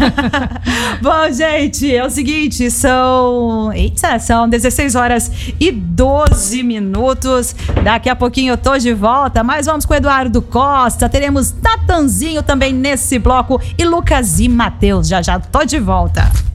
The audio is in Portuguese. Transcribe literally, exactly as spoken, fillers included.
Bom, gente, é o seguinte, são... Eita, são dezesseis horas e doze minutos. Daqui a pouquinho eu tô de volta, mas vamos com o Eduardo Costa. Teremos Natanzinho também nesse bloco e Lucas e Matheus. Já já tô de volta.